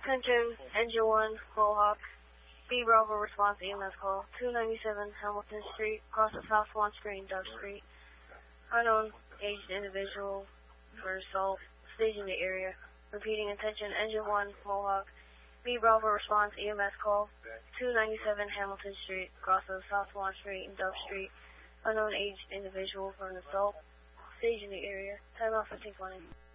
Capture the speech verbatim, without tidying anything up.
Attention, Engine one, Mohawk. B Bravo response E M S call. two ninety-seven Hamilton Street, across the South Swan Street, Dove Street. Unknown aged individual for assault, staging the area. Repeating, attention, Engine one, Mohawk. B Bravo response E M S call. two ninety-seven Hamilton Street, across the South Swan Street and Dove Street. Unknown aged individual for an assault, staging the area. Time off fifteen twenty.